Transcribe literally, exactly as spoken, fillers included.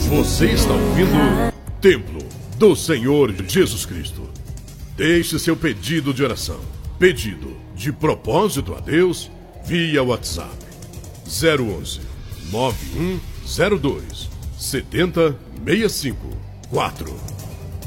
Você está ouvindo Templo do Senhor Jesus Cristo. Deixe seu pedido de oração, pedido de propósito a Deus via WhatsApp zero onze, nove um zero dois, sete zero seis cinco quatro.